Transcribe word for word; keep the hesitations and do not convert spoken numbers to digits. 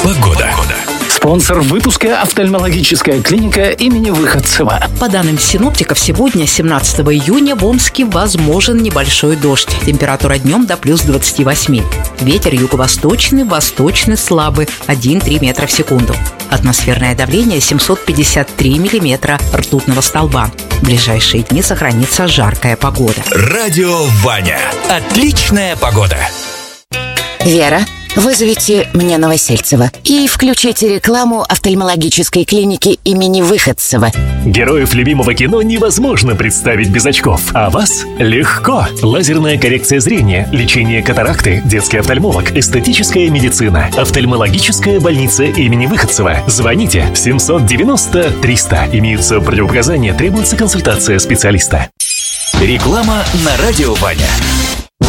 Погода. Спонсор выпуска — офтальмологическая клиника имени Выходцева. По данным синоптиков, сегодня, семнадцатого июня, в Омске возможен небольшой дождь. Температура днем до плюс двадцати восьми. Ветер юго-восточный, восточный слабый, один-три метра в секунду. Атмосферное давление семьсот пятьдесят три миллиметра ртутного столба. В ближайшие дни сохранится жаркая погода. Радио Ваня. Отличная погода. Вера, вызовите мне Новосельцева и включите рекламу офтальмологической клиники имени Выходцева. Героев любимого кино невозможно представить без очков, а вас легко. Лазерная коррекция зрения, лечение катаракты, детский офтальмолог, эстетическая медицина, офтальмологическая больница имени Выходцева. Звоните семьсот девяносто триста. Имеются противопоказания, требуется консультация специалиста. Реклама на Радио Ваня.